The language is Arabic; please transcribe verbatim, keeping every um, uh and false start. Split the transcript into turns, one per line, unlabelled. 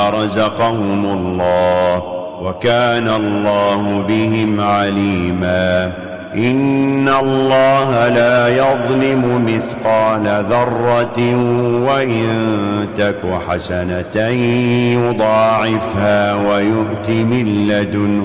رزقهم الله وكان الله بهم عليما. إن الله لا يظلم مثقال ذرة وإن تك حسنة يضاعفها ويؤت من لدنه